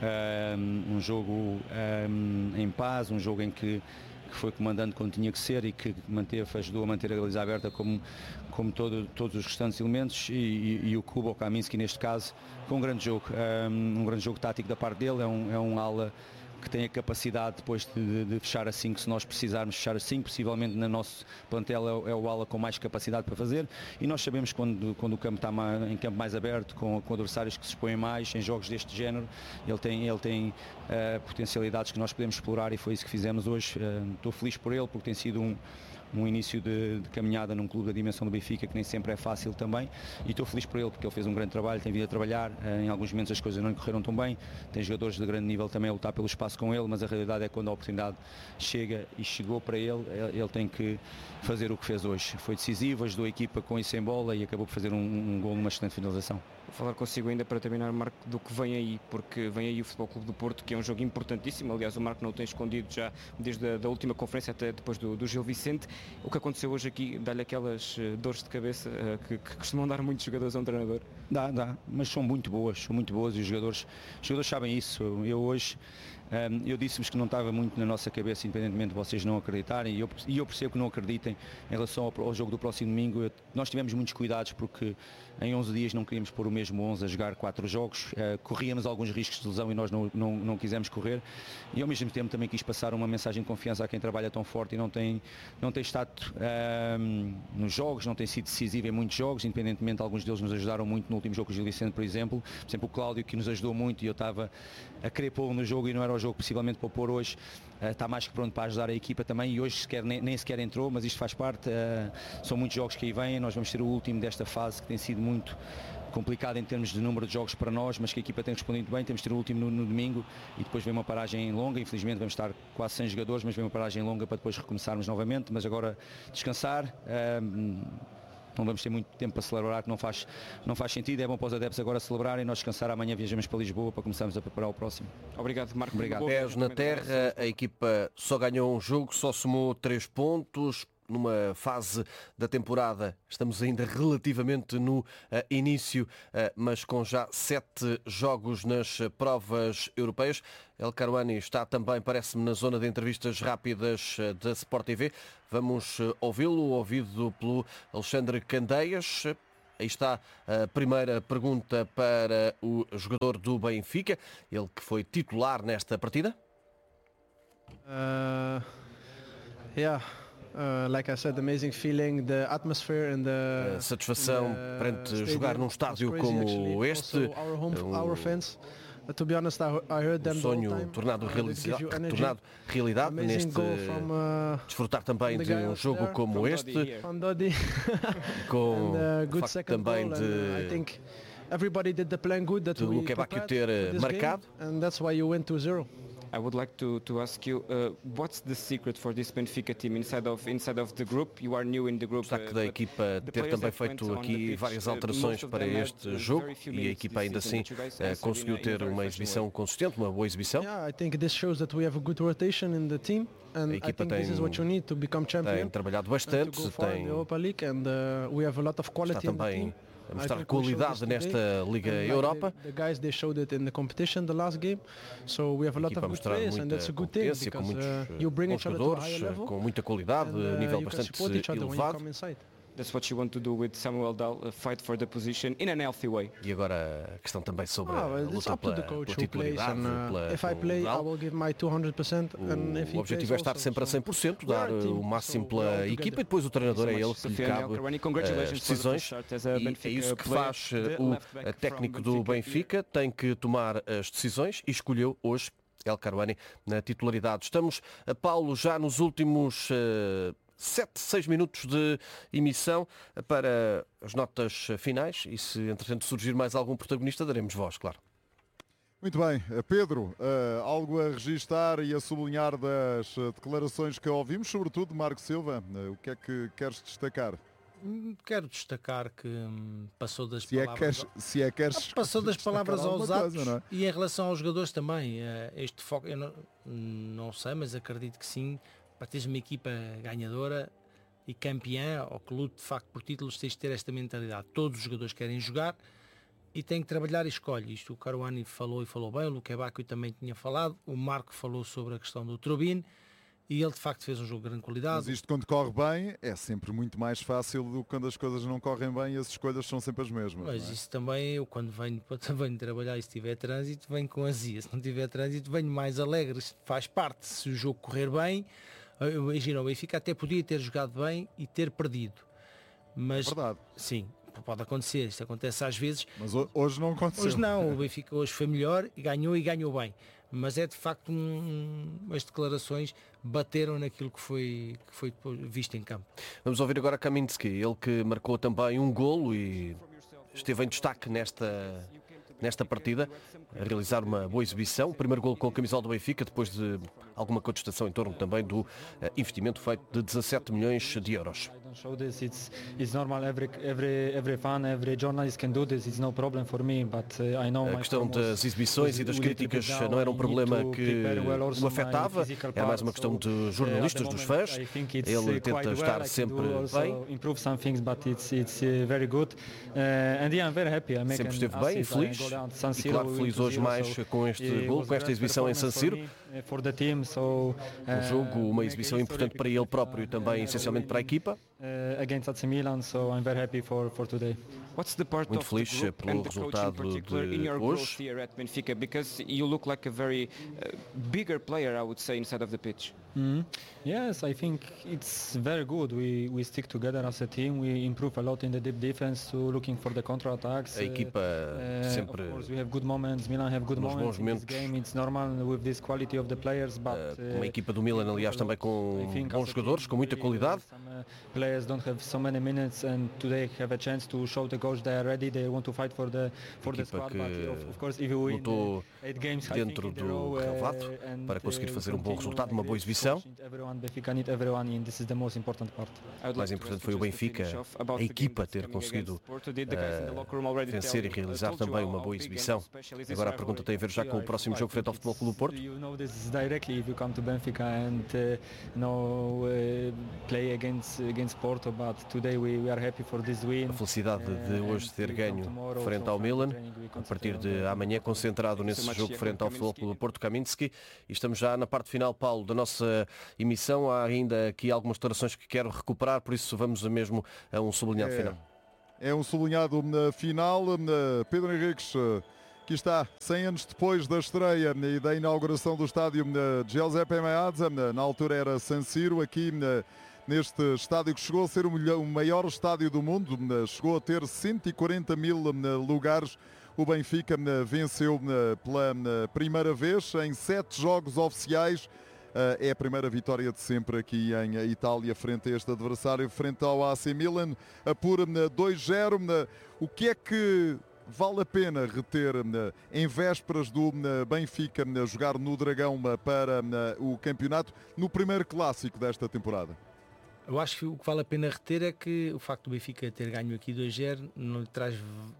Um, um jogo um, em paz, um jogo em que, que foi comandando quando tinha que ser, e que manteve, ajudou a manter a baliza aberta como, como todo, todos os restantes elementos, e, e, e o Kubo, o Kaminski neste caso, foi um grande jogo, um, um grande jogo tático da parte dele. É um, é um ala que tem a capacidade depois de, de fechar a cinco, se nós precisarmos fechar a cinco, possivelmente no nosso plantel é o, é o ala com mais capacidade para fazer, e nós sabemos quando, quando o campo está mais, em campo mais aberto, com, com adversários que se expõem mais, em jogos deste género, ele tem, ele tem uh, potencialidades que nós podemos explorar, e foi isso que fizemos hoje. Uh, estou feliz por ele, porque tem sido um um início de, de caminhada num clube da dimensão do Benfica, que nem sempre é fácil também, e estou feliz por ele, porque ele fez um grande trabalho, tem vindo a trabalhar. Em alguns momentos as coisas não lhe correram tão bem, tem jogadores de grande nível também a lutar pelo espaço com ele, mas a realidade é que quando a oportunidade chega e chegou para ele, ele tem que fazer o que fez hoje. Foi decisivo, ajudou a equipa com isso em bola e acabou por fazer um, um gol numa excelente finalização.
Vou falar consigo ainda para terminar, Marco, do que vem aí, porque vem aí o Futebol Clube do Porto, que é um jogo importantíssimo. Aliás, o Marco não o tem escondido já desde a da última conferência até depois do, do Gil Vicente. O que aconteceu hoje aqui dá-lhe aquelas uh, dores de cabeça uh, que, que costumam dar muitos jogadores a um treinador?
Dá, dá, mas são muito boas, são muito boas, e os jogadores, os jogadores sabem isso. Eu hoje, um, eu disse-vos que não estava muito na nossa cabeça, independentemente de vocês não acreditarem, e eu, e eu percebo que não acreditem em relação ao, ao jogo do próximo domingo. Eu, nós tivemos muitos cuidados, porque em onze dias não queríamos pôr o mesmo onze a jogar quatro jogos, uh, corríamos alguns riscos de lesão e nós não, não, não quisemos correr, e ao mesmo tempo também quis passar uma mensagem de confiança a quem trabalha tão forte e não tem, não tem estado uh, nos jogos, não tem sido decisivo em muitos jogos, independentemente, alguns deles nos ajudaram muito no último jogo com o Gil Vicente, por exemplo. Por exemplo, o Cláudio, que nos ajudou muito, e eu estava a querer pô-lo no jogo e não era o jogo possivelmente para pôr hoje, uh, está mais que pronto para ajudar a equipa também, e hoje sequer, nem, nem sequer entrou, mas isto faz parte. Uh, são muitos jogos que aí vêm, nós vamos ter o último desta fase, que tem sido muito complicado em termos de número de jogos para nós, mas que a equipa tem respondido bem. Temos de ter o último no, no domingo e depois vem uma paragem longa. Infelizmente vamos estar quase cem jogadores, mas vem uma paragem longa para depois recomeçarmos novamente. Mas agora descansar. Um, não vamos ter muito tempo para celebrar, que não faz, não faz sentido. É bom para os adeptos agora celebrarem, nós descansar. Amanhã viajamos para Lisboa para começarmos a preparar o próximo.
Obrigado, Marco.
Obrigado.
Pés na terra, a equipa só ganhou um jogo, só somou três pontos. Numa fase da temporada, estamos ainda relativamente no uh, início, uh, mas com já sete jogos nas uh, provas europeias. El Karouani está também, parece-me, na zona de entrevistas rápidas uh, da Sport T V. Vamos uh, ouvi-lo, ouvido pelo Alexandre Candeias. Aí está a primeira pergunta para o jogador do Benfica, ele que foi titular nesta partida.
Uh, yeah. Uh, like I said, amazing feeling, the atmosphere and the,
a satisfação
the
perante jogar num estádio como este,
our home,
um,
our fans. Uh, to be honest, I, I heard them
um sonho
the whole time.
tornado,
Uh,
realiza
energy.
tornado realidade
Amazing
neste
goal from, uh,
desfrutar também
the
de
guy
um
out
jogo
there.
como
From
este,
Dodi.
com
and, uh, good
o facto
second
também
goal,
de
and, uh, I think everybody did the plan good that
de
we
Luque Bacchio
prepared
ter
for this
marcado.
game, and that's why you went two zero.
I would like to, to ask you, uh, what's the secret for this Benfica team inside of inside of the group? You are new in the group.
Destaque da equipa ter também feito aqui várias alterações para este jogo e a equipa ainda assim eh, conseguiu ter uma exibição consistente, uma boa exibição.
Yeah, I think this shows that we have a good rotation in the team, and
A
I
equipa
think this is what you need to become
tem
champion.
trabalhado
and
bastante,
to go far in
tem
the Europa League, and uh, we have a lot of
está
quality in the
também
team.
a mostrar
I think we showed
qualidade
this
nesta
today,
Liga
and like
Europa.
The, the guys they showed it in the competition the last game, so we have a
A
lot
equipa a
of good
mostrar
players, and
muita
that's a good thing
competência, com
because
muitos
uh, you bring
bons
each other to a
jogadores,
higher level,
com muita qualidade,
and, uh,
nível
you can
bastante
support each other when you
elevado.
come inside.
That's what you want to do with Samuel Dahl, uh, fight for the position in an healthy way.
E agora a questão também sobre
Ah,
a
well, it's
luta
up to
pela,
the coach
pela
who plays,
titularidade,
and uh,
pela,
if I
pelo
play, I
Dal.
will give my two hundred percent, and if he
O objetivo é
plays
estar
also,
sempre a
so
cem por cento,
we are
dar
a team,
o máximo
so we're all
pela
together.
equipa e depois o treinador é ele que lhe cabe as decisões e é isso que faz o técnico do Benfica, tem que tomar as decisões e escolheu hoje El Karouani na titularidade. Estamos, a Paulo, já nos últimos uh, sete, seis minutos de emissão para as notas finais e se entretanto surgir mais algum protagonista daremos voz, claro.
Muito bem, Pedro, uh, algo a registar e a sublinhar das uh, declarações que ouvimos, sobretudo Marco Silva, uh, o que é que queres destacar?
Quero destacar que hum, passou das
Se é
palavras...
que queres, se é que queres
Passou das
destacar
palavras aos
alguma
atos,
coisa, não é?
e em relação aos jogadores também. eh, Este foco, eu não, não sei, mas acredito que sim. Para teres uma equipa ganhadora e campeã, ou que lute de facto por títulos, tens de ter esta mentalidade. Todos os jogadores querem jogar e têm que trabalhar e escolhe. Isto o Karouani falou e falou bem, o Luque Bacchio também tinha falado, o Marco falou sobre a questão do Trubin. E ele de facto fez um jogo de grande qualidade.
Mas isto quando corre bem é sempre muito mais fácil do que quando as coisas não correm bem e as escolhas são sempre as mesmas.
Mas
não é?
isso também, eu quando venho, venho trabalhar e se tiver trânsito, venho com azia. Se não tiver trânsito, venho mais alegre. Isto faz parte. Se o jogo correr bem, imagina, o Benfica até podia ter jogado bem e ter perdido. Mas,
É verdade.
sim, pode acontecer. Isto acontece às vezes.
Mas hoje não aconteceu.
Hoje não, o Benfica hoje foi melhor e ganhou e ganhou bem. Mas é de facto, um, as declarações bateram naquilo que foi, que foi visto em campo.
Vamos ouvir agora Kaminski, ele que marcou também um golo e esteve em destaque nesta, nesta partida, a realizar uma boa exibição. O primeiro golo com a camisola do Benfica, depois de alguma contestação em torno também do uh, investimento feito de dezassete milhões de euros.
Show this. It's it's normal. Every every every fan, every journalist can do this. It's no problem for me. But uh, I know
a
my
questão
form was-
das exibições e das
was a little
críticas
bit down.
não era um
I
problema
need to
que
prepare well also
o afetava,
my physical
era mais
part.
uma questão
So,
de
uh,
jornalistas,
at the
dos
moment,
fãs.
I think it's,
Ele
uh,
tenta
quite well.
estar
I can
sempre
do also
bem.
improve some things, but it's it's uh, very good. Uh, and yeah, I'm very happy. I make
Sempre
an
esteve bem e
assist.
feliz,
I go down to San
e
Siro,
claro
we
feliz
win
hoje
two zero,
mais
so
com este
it
gol,
was
com
a
esta
great
exibição em San
performance
Siro.
for me, uh, for the team, so,
Um jogo,
uh,
uma exibição importante para ele próprio e também essencialmente para a equipa.
Uh, against A C Milan, so I'm very happy for for today.
What's the part
Muito
of
feliz
the group
pelo
and the coach in
resultado
particular
de
in your
hoje.
growth here at Benfica, because you look like a very uh, bigger player, I would say, inside of the pitch.
Mhm. Yes, I think it's very good. We we stick together as a team. We improve a lot in the deep defense, to looking for the counter attacks.
A equipa sempre
Of course, we have good moments. Milan have good
nos
moments
bons
in this
momentos.
game. It's normal with this quality of the players, but
Uh, uma equipa do Milan, aliás, também com
I think
bons
as a
jogadores,
team
com muita
we
qualidade.
some, players don't have so many minutes and today have a chance to show the coach they are ready, they want to fight for the for the squad, but of, of course if you win uh, eight games
dentro do relevado para conseguir fazer um bom resultado, uma boa exibição. O mais importante foi o Benfica, a equipa ter conseguido uh, vencer e realizar também uma boa exibição. Agora a pergunta tem a ver já com o próximo jogo frente ao Futebol Clube do Porto. A felicidade de hoje ter ganho frente ao Milan, a partir de amanhã concentrado nesse jogo frente ao Futebol Clube do Porto, Kaminski, e estamos já na parte final, Paulo, da nossa emissão. Há ainda aqui algumas declarações que quero recuperar, por isso vamos mesmo a um sublinhado
é,
final.
É um sublinhado na final. Pedro Henriques, que está cem anos depois da estreia e da inauguração do estádio Giuseppe Meazza, na altura era San Siro, aqui neste estádio que chegou a ser o maior estádio do mundo, chegou a ter cento e quarenta mil lugares. O Benfica venceu pela primeira vez em sete jogos oficiais. É a primeira vitória de sempre aqui em Itália frente a este adversário, frente ao A C Milan, por dois zero. O que é que vale a pena reter em vésperas do Benfica jogar no Dragão para o campeonato, no primeiro clássico desta temporada?
Eu acho que o que vale a pena reter é que o facto do Benfica ter ganho aqui dois zero não lhe traz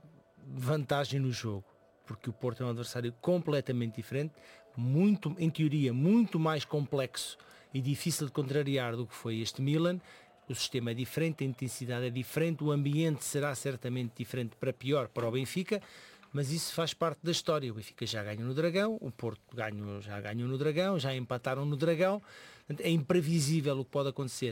vantagem no jogo, porque o Porto é um adversário completamente diferente, muito, em teoria, muito mais complexo e difícil de contrariar do que foi este Milan. O sistema é diferente, a intensidade é diferente, o ambiente será certamente diferente para pior para o Benfica, mas isso faz parte da história. O Benfica já ganhou no Dragão, o Porto ganhou, já ganhou no Dragão, já empataram no Dragão. É imprevisível o que pode acontecer.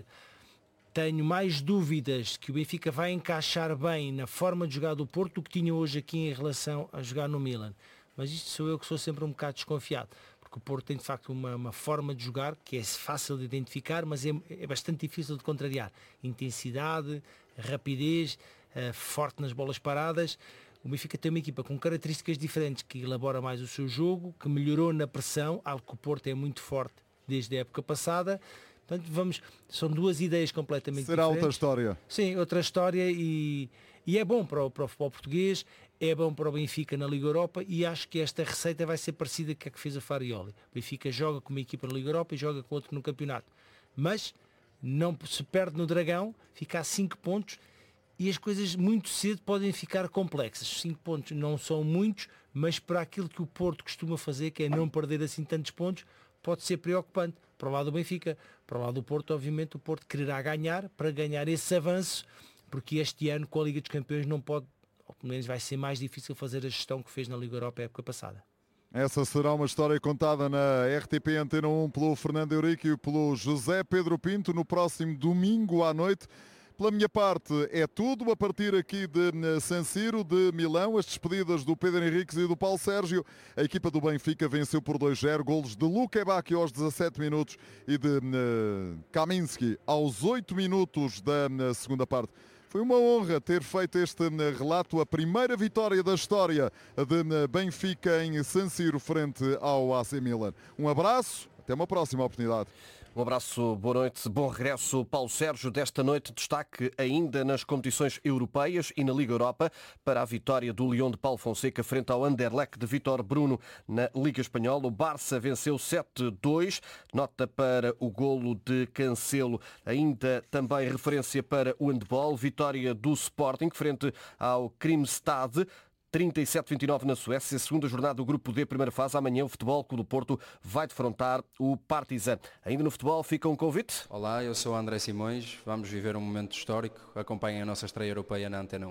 Tenho mais dúvidas que o Benfica vai encaixar bem na forma de jogar do Porto do que tinha hoje aqui em relação a jogar no Milan. Mas isto sou eu que sou sempre um bocado desconfiado, porque o Porto tem de facto uma, uma forma de jogar que é fácil de identificar, mas é, é bastante difícil de contrariar. Intensidade, rapidez, uh, forte nas bolas paradas. O Benfica tem uma equipa com características diferentes, que elabora mais o seu jogo, que melhorou na pressão, algo que o Porto é muito forte desde a época passada. Portanto, vamos, são duas ideias completamente
Será
diferentes.
Será outra história.
Sim, outra história e, e é bom para o, para o futebol português, é bom para o Benfica na Liga Europa e acho que esta receita vai ser parecida com a que fez a Farioli. O Benfica joga com uma equipa na Liga Europa e joga com outra no campeonato. Mas não se perde no Dragão, fica a cinco pontos e as coisas muito cedo podem ficar complexas. cinco pontos não são muitos, mas para aquilo que o Porto costuma fazer, que é não perder assim tantos pontos, pode ser preocupante. Para o lado do Benfica, para o lado do Porto, obviamente o Porto quererá ganhar para ganhar esse avanço, porque este ano com a Liga dos Campeões não pode, ou pelo menos vai ser mais difícil fazer a gestão que fez na Liga Europa a época passada.
Essa será uma história contada na R T P Antena um pelo Fernando Eurico e pelo José Pedro Pinto no próximo domingo à noite. Pela minha parte é tudo, a partir aqui de San Siro, de Milão, as despedidas do Pedro Henriques e do Paulo Sérgio. A equipa do Benfica venceu por dois zero, golos de Luque Bacchio aos dezassete minutos e de uh, Kaminski aos oito minutos da uh, segunda parte. Foi uma honra ter feito este uh, relato, a primeira vitória da história de uh, Benfica em San Siro frente ao A C Milan. Um abraço, até uma próxima oportunidade.
Um abraço, boa noite, bom regresso, Paulo Sérgio. Desta noite, destaque ainda nas competições europeias e na Liga Europa para a vitória do Lyon de Paulo Fonseca frente ao Anderlecht de Vítor Bruno na Liga Espanhola. O Barça venceu sete dois, nota para o golo de Cancelo. Ainda também referência para o handball, vitória do Sporting frente ao Krimstad. trinta e sete a vinte e nove na Suécia, segunda jornada do Grupo D, primeira fase. Amanhã o Futebol Clube do Porto vai defrontar o Partizan. Ainda no futebol fica um convite.
Olá, eu sou André Simões, vamos viver um momento histórico. Acompanhem a nossa estreia europeia na Antena um.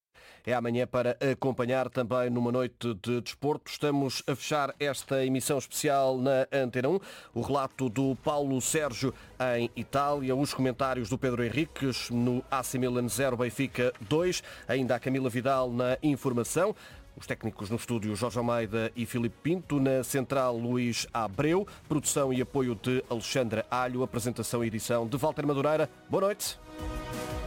É amanhã para acompanhar também numa noite de desporto. Estamos a fechar esta emissão especial na Antena um. O relato do Paulo Sérgio em Itália, os comentários do Pedro Henriques no A C Milan zero, Benfica dois. Ainda a Camila Vidal na informação. Os técnicos no estúdio Jorge Almeida e Filipe Pinto, na central Luís Abreu, produção e apoio de Alexandra Alho, apresentação e edição de Walter Madureira. Boa noite.